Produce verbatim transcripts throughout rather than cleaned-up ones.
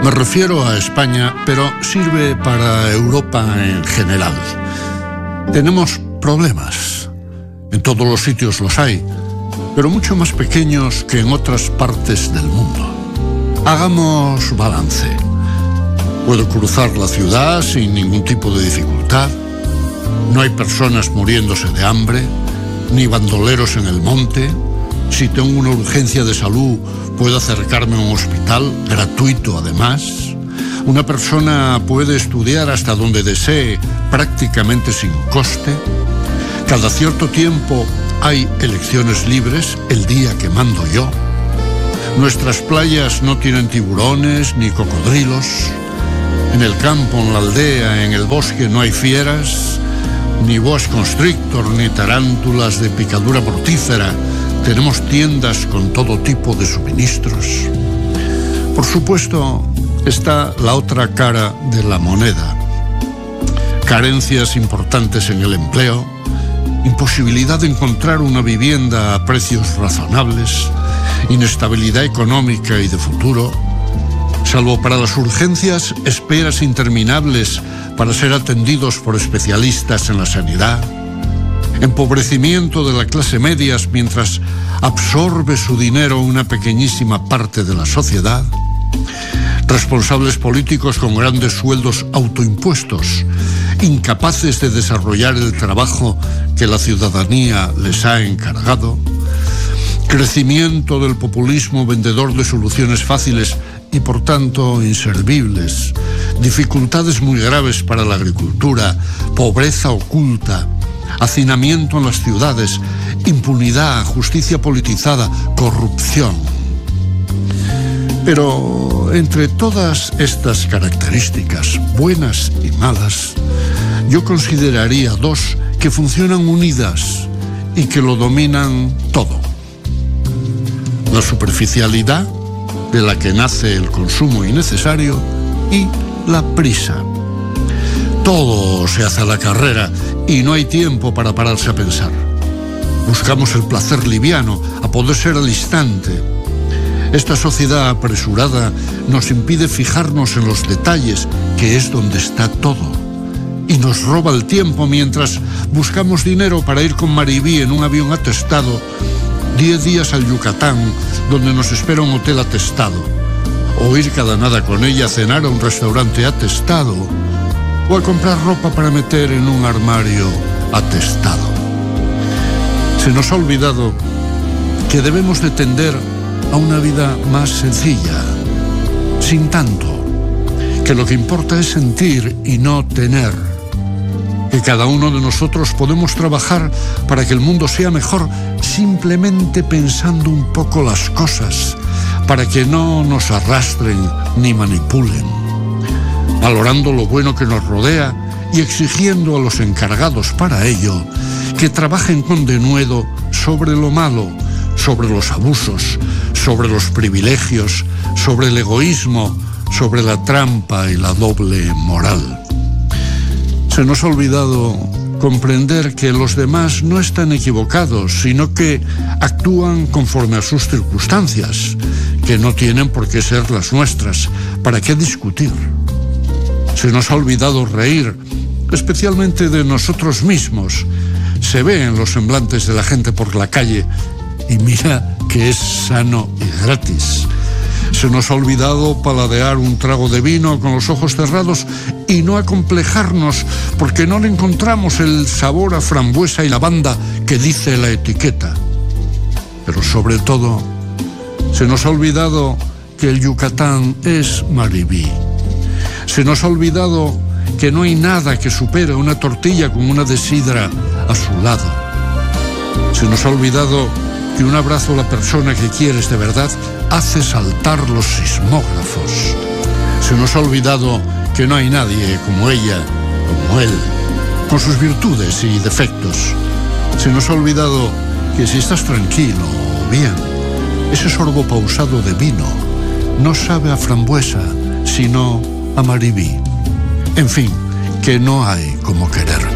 Me refiero a España, pero sirve para Europa en general. Tenemos problemas. En todos los sitios los hay, pero mucho más pequeños que en otras partes del mundo. Hagamos balance. Puedo cruzar la ciudad sin ningún tipo de dificultad. No hay personas muriéndose de hambre, ni bandoleros en el monte. Si tengo una urgencia de salud, puedo acercarme a un hospital, gratuito además. Una persona puede estudiar hasta donde desee, prácticamente sin coste. Cada cierto tiempo hay elecciones libres, el día que mando yo. Nuestras playas no tienen tiburones ni cocodrilos. En el campo, en la aldea, en el bosque no hay fieras, ni boas constrictor, ni tarántulas de picadura mortífera. Tenemos tiendas con todo tipo de suministros. Por supuesto, está la otra cara de la moneda. Carencias importantes en el empleo, imposibilidad de encontrar una vivienda a precios razonables, inestabilidad económica y de futuro. Salvo para las urgencias, esperas interminables para ser atendidos por especialistas en la sanidad. Empobrecimiento de la clase media mientras absorbe su dinero una pequeñísima parte de la sociedad. Responsables políticos con grandes sueldos autoimpuestos, incapaces de desarrollar el trabajo que la ciudadanía les ha encargado. Crecimiento del populismo vendedor de soluciones fáciles y por tanto inservibles. Dificultades muy graves para la agricultura, pobreza oculta, hacinamiento en las ciudades, impunidad, justicia politizada, corrupción. Pero entre todas estas características, buenas y malas, yo consideraría dos que funcionan unidas y que lo dominan todo. La superficialidad, de la que nace el consumo innecesario, y la prisa. Todo se hace a la carrera y no hay tiempo para pararse a pensar. Buscamos el placer liviano, a poder ser al instante. Esta sociedad apresurada nos impide fijarnos en los detalles, que es donde está todo. Y nos roba el tiempo mientras buscamos dinero para ir con Maribí en un avión atestado, diez días al Yucatán, donde nos espera un hotel atestado, o ir cada nada con ella a cenar a un restaurante atestado, o a comprar ropa para meter en un armario atestado. Se nos ha olvidado que debemos de tender a una vida más sencilla, sin tanto, que lo que importa es sentir y no tener, que cada uno de nosotros podemos trabajar para que el mundo sea mejor simplemente pensando un poco las cosas, para que no nos arrastren ni manipulen, valorando lo bueno que nos rodea y exigiendo a los encargados para ello que trabajen con denuedo sobre lo malo, sobre los abusos, sobre los privilegios, sobre el egoísmo, sobre la trampa y la doble moral. Se nos ha olvidado comprender que los demás no están equivocados, sino que actúan conforme a sus circunstancias, que no tienen por qué ser las nuestras. ¿Para qué discutir? Se nos ha olvidado reír, especialmente de nosotros mismos. Se ve en los semblantes de la gente por la calle, y mira que es sano y gratis. Se nos ha olvidado paladear un trago de vino con los ojos cerrados y no acomplejarnos porque no le encontramos el sabor a frambuesa y lavanda que dice la etiqueta. Pero sobre todo, se nos ha olvidado que el Yucatán es Maribí. Se nos ha olvidado que no hay nada que supere una tortilla con una de sidra a su lado. Se nos ha olvidado que un abrazo a la persona que quieres de verdad hace saltar los sismógrafos. Se nos ha olvidado que no hay nadie como ella, como él, con sus virtudes y defectos. Se nos ha olvidado que si estás tranquilo o bien, ese sorbo pausado de vino no sabe a frambuesa, sino a Maribí. En fin, que no hay como querer.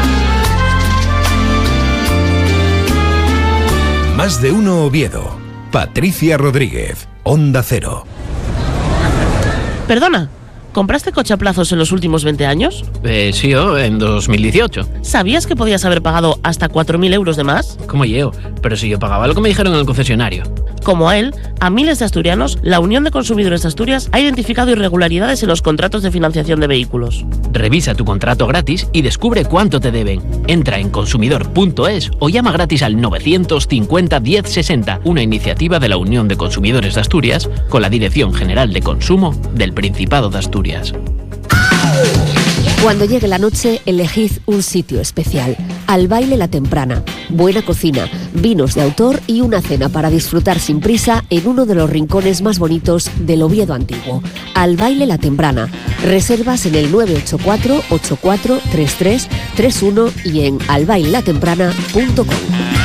Más de uno Oviedo, Patricia Rodríguez, Onda Cero. Perdona, ¿compraste coche a plazos en los últimos veinte años? Eh, sí, oh, en dos mil dieciocho. ¿Sabías que podías haber pagado hasta cuatro mil euros de más? ¿Cómo llevo? Pero si yo pagaba lo que me dijeron en el concesionario. Como a él, a miles de asturianos, la Unión de Consumidores de Asturias ha identificado irregularidades en los contratos de financiación de vehículos. Revisa tu contrato gratis y descubre cuánto te deben. Entra en consumidor punto es o llama gratis al novecientos cincuenta diez sesenta, una iniciativa de la Unión de Consumidores de Asturias con la Dirección General de Consumo del Principado de Asturias. Cuando llegue la noche, elegid un sitio especial. Al Baile La Temprana. Buena cocina, vinos de autor y una cena para disfrutar sin prisa en uno de los rincones más bonitos del Oviedo antiguo. Al Baile La Temprana. Reservas en el nueve ocho cuatro, ocho cuatro tres tres tres uno y en albailelatemprana punto com.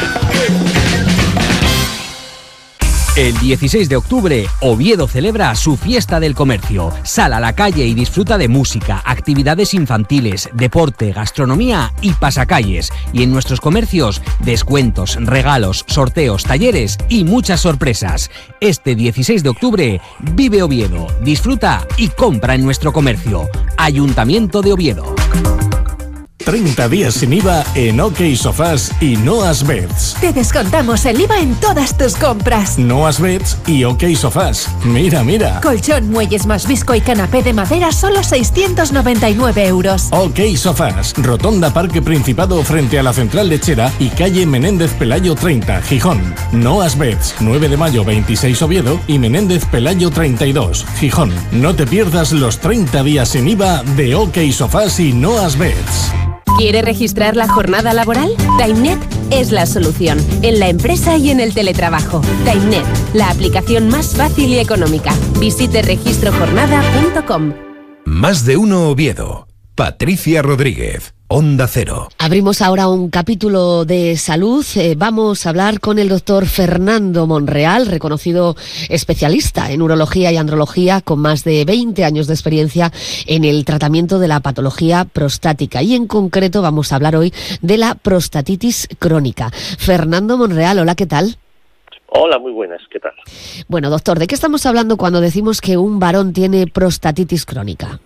El dieciséis de octubre, Oviedo celebra su fiesta del comercio. Sal a la calle y disfruta de música, actividades infantiles, deporte, gastronomía y pasacalles. Y en nuestros comercios, descuentos, regalos, sorteos, talleres y muchas sorpresas. Este dieciséis de octubre, vive Oviedo, disfruta y compra en nuestro comercio. Ayuntamiento de Oviedo. treinta días sin I V A en OK Sofás y Noas Beds. Te descontamos el I V A en todas tus compras. Noas Beds y OK Sofás. Mira, mira. Colchón, muelles más visco y canapé de madera solo seiscientos noventa y nueve euros. OK Sofás. Rotonda Parque Principado frente a la Central Lechera y calle Menéndez Pelayo treinta, Gijón. Noas Beds. nueve de mayo veintiséis Oviedo y Menéndez Pelayo treinta y dos, Gijón. No te pierdas los treinta días sin I V A de OK Sofás y Noas Beds. ¿Quiere registrar la jornada laboral? TimeNet es la solución, en la empresa y en el teletrabajo. TimeNet, la aplicación más fácil y económica. Visite registro jornada punto com. Más de uno Oviedo. Patricia Rodríguez, Onda Cero. Abrimos ahora un capítulo de salud. Eh, vamos a hablar con el doctor Fernando Monreal, reconocido especialista en urología y andrología, con más de veinte años de experiencia en el tratamiento de la patología prostática. Y en concreto vamos a hablar hoy de la prostatitis crónica. Fernando Monreal, hola, ¿qué tal? Hola, muy buenas, ¿qué tal? Bueno, doctor, ¿de qué estamos hablando cuando decimos que un varón tiene prostatitis crónica?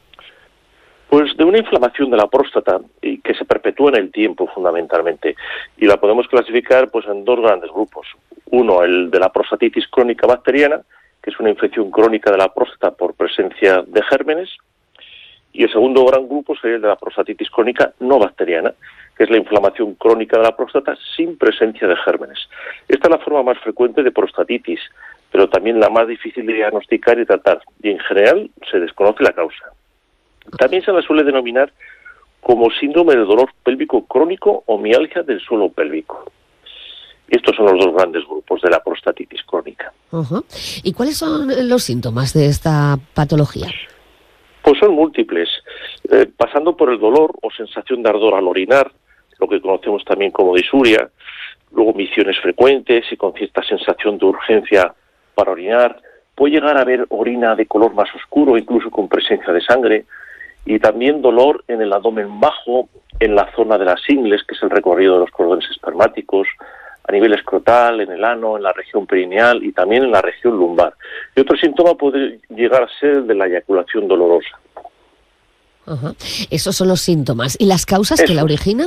Pues de una inflamación de la próstata y que se perpetúa en el tiempo fundamentalmente, y la podemos clasificar pues en dos grandes grupos. Uno, el de la prostatitis crónica bacteriana, que es una infección crónica de la próstata por presencia de gérmenes, y el segundo gran grupo sería el de la prostatitis crónica no bacteriana, que es la inflamación crónica de la próstata sin presencia de gérmenes. Esta es la forma más frecuente de prostatitis, pero también la más difícil de diagnosticar y tratar, y en general se desconoce la causa. También se la suele denominar como síndrome de dolor pélvico crónico o mialgia del suelo pélvico. Y estos son los dos grandes grupos de la prostatitis crónica. Uh-huh. ¿Y cuáles son los síntomas de esta patología? Pues son múltiples, eh, pasando por el dolor o sensación de ardor al orinar, lo que conocemos también como disuria, luego misiones frecuentes y con cierta sensación de urgencia para orinar. Puede llegar a haber orina de color más oscuro, incluso con presencia de sangre, y también dolor en el abdomen bajo, en la zona de las ingles, que es el recorrido de los cordones espermáticos, a nivel escrotal, en el ano, en la región perineal y también en la región lumbar. Y otro síntoma puede llegar a ser el de la eyaculación dolorosa. Uh-huh. Esos son los síntomas. ¿Y las causas Eso. que la originan?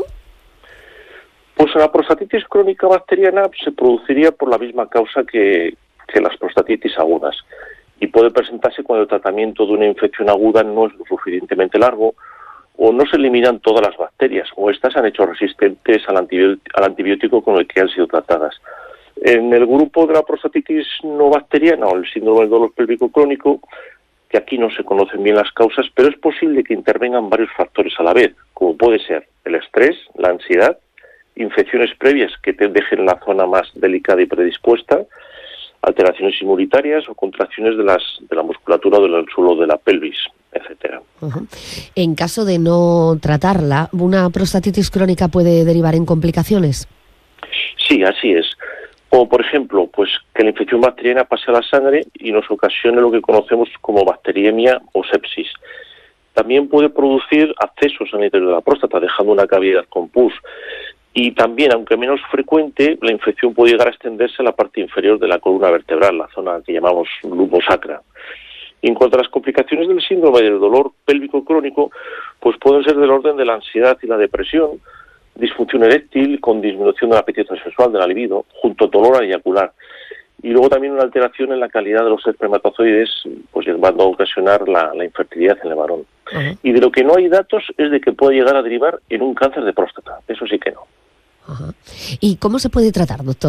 Pues la prostatitis crónica bacteriana se produciría por la misma causa que, que las prostatitis agudas. Y puede presentarse cuando el tratamiento de una infección aguda no es lo suficientemente largo, o no se eliminan todas las bacterias, o estas se han hecho resistentes al antibiótico, al antibiótico con el que han sido tratadas. En el grupo de la prostatitis no bacteriana, o el síndrome del dolor pélvico crónico, que aquí no se conocen bien las causas, pero es posible que intervengan varios factores a la vez, como puede ser el estrés, la ansiedad, infecciones previas que te dejen la zona más delicada y predispuesta, alteraciones inmunitarias o contracciones de las de la musculatura del suelo de la pelvis, etcétera. Uh-huh. En caso de no tratarla, ¿una prostatitis crónica puede derivar en complicaciones? Sí, así es. O, por ejemplo, pues que la infección bacteriana pase a la sangre y nos ocasione lo que conocemos como bacteriemia o sepsis. También puede producir abscesos en el interior de la próstata, dejando una cavidad con pus. Y también, aunque menos frecuente, la infección puede llegar a extenderse a la parte inferior de la columna vertebral, la zona que llamamos lumbosacra. Y en cuanto a las complicaciones del síndrome del dolor pélvico crónico, pues pueden ser del orden de la ansiedad y la depresión, disfunción eréctil con disminución del apetito sexual, de la libido, junto a dolor al eyacular. Y luego también una alteración en la calidad de los espermatozoides, pues llevando a ocasionar la, la infertilidad en el varón. Uh-huh. Y de lo que no hay datos es de que puede llegar a derivar en un cáncer de próstata. Eso sí que no. Uh-huh. ¿Y cómo se puede tratar, doctor?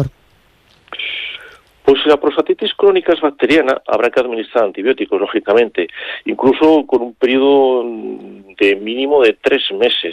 Pues si la prostatitis crónica es bacteriana, habrá que administrar antibióticos, lógicamente, incluso con un periodo de mínimo de tres meses.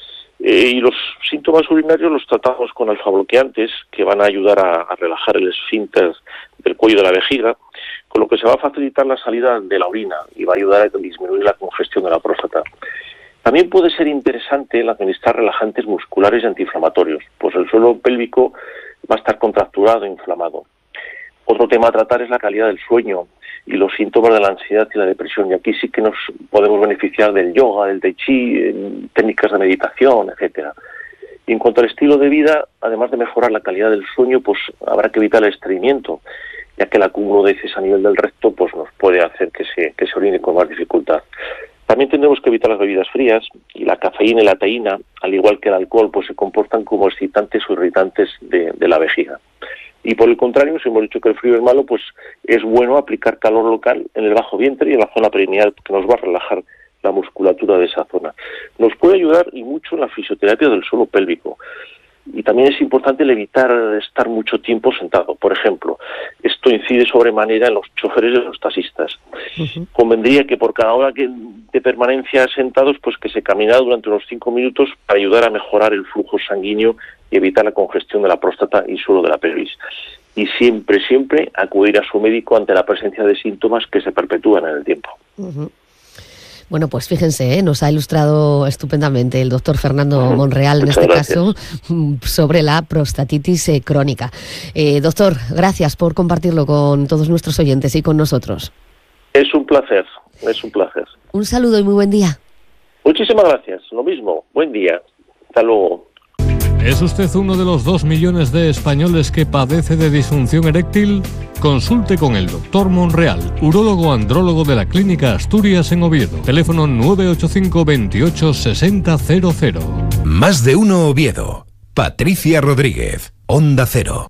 Eh, y los síntomas urinarios los tratamos con alfabloqueantes que van a ayudar a, a relajar el esfínter del cuello de la vejiga, con lo que se va a facilitar la salida de la orina y va a ayudar a disminuir la congestión de la próstata. También puede ser interesante el administrar relajantes musculares y antiinflamatorios, pues el suelo pélvico va a estar contracturado e inflamado. Otro tema a tratar es la calidad del sueño y los síntomas de la ansiedad y la depresión. Y aquí sí que nos podemos beneficiar del yoga, del tai chi, técnicas de meditación, etcétera. Y en cuanto al estilo de vida, además de mejorar la calidad del sueño, pues habrá que evitar el estreñimiento, ya que el acúmulo de heces a nivel del recto pues nos puede hacer que se, que se orine con más dificultad. También tendremos que evitar las bebidas frías, y la cafeína y la teína, al igual que el alcohol, pues se comportan como excitantes o irritantes de, de la vejiga. Y por el contrario, si hemos dicho que el frío es malo, pues es bueno aplicar calor local en el bajo vientre y en la zona perineal, que nos va a relajar la musculatura de esa zona. Nos puede ayudar y mucho en la fisioterapia del suelo pélvico. Y también es importante el evitar estar mucho tiempo sentado. Por ejemplo, esto incide sobremanera en los choferes y los taxistas. Uh-huh. Convendría que por cada hora que de permanencia sentados, pues que se caminara durante unos cinco minutos para ayudar a mejorar el flujo sanguíneo y evitar la congestión de la próstata y suelo de la pelvis. Y siempre, siempre acudir a su médico ante la presencia de síntomas que se perpetúan en el tiempo. Uh-huh. Bueno, pues fíjense, ¿eh? Nos ha ilustrado estupendamente el doctor Fernando Monreal, en este gracias. caso, sobre la prostatitis eh, crónica. Eh, doctor, gracias por compartirlo con todos nuestros oyentes y con nosotros. Es un placer, es un placer. Un saludo y muy buen día. Muchísimas gracias, lo mismo, buen día, hasta luego. ¿Es usted uno de los dos millones de españoles que padece de disfunción eréctil? Consulte con el doctor Monreal, urólogo andrólogo de la Clínica Asturias en Oviedo. Teléfono nueve ocho cinco, veintiocho, sesenta, cero cero. Más de uno Oviedo. Patricia Rodríguez, Onda Cero.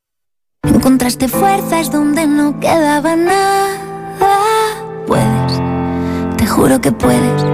Encontraste fuerzas donde no quedaba nada. Puedes, te juro que puedes.